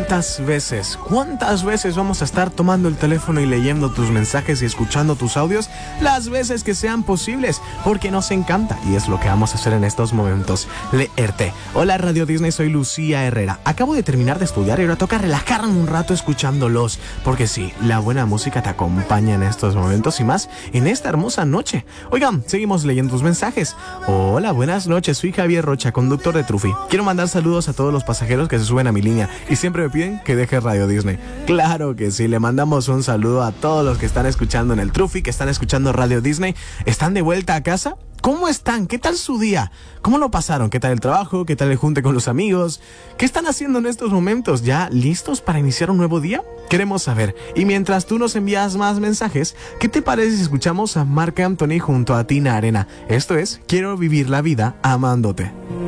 ¿Cuántas veces vamos a estar tomando el teléfono y leyendo tus mensajes y escuchando tus audios? Las veces que sean posibles, porque nos encanta y es lo que vamos a hacer en estos momentos, leerte. Hola Radio Disney, soy Lucía Herrera. Acabo de terminar de estudiar y ahora toca relajarme un rato escuchándolos, porque sí, la buena música te acompaña en estos momentos y más en esta hermosa noche. Oigan, seguimos leyendo tus mensajes. Hola, buenas noches, soy Javier Rocha, conductor de Trufi. Quiero mandar saludos a todos los pasajeros que se suben a mi línea y siempre me piden que deje Radio Disney. Claro que sí, le mandamos un saludo a todos los que están escuchando en el Trufi, que están escuchando Radio Disney. ¿Están de vuelta a casa? ¿Cómo están? ¿Qué tal su día? ¿Cómo lo pasaron? ¿Qué tal el trabajo? ¿Qué tal el junte con los amigos? ¿Qué están haciendo en estos momentos? ¿Ya listos para iniciar un nuevo día? Queremos saber. Y mientras tú nos envías más mensajes, ¿qué te parece si escuchamos a Marc Anthony junto a Tina Arena? Esto es Quiero vivir la vida amándote.